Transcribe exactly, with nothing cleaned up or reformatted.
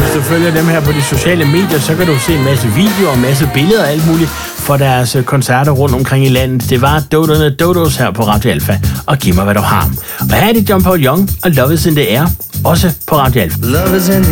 hvis du følger dem her på de sociale medier, så kan du se en masse videoer, en masse billeder og alt muligt for deres koncerter rundt omkring i landet. Det var Dodone Dodos her på Radio Alpha, og giv mig, hvad du har. Og her er det John Paul Young og Love is in the Air, også på Radio Alpha.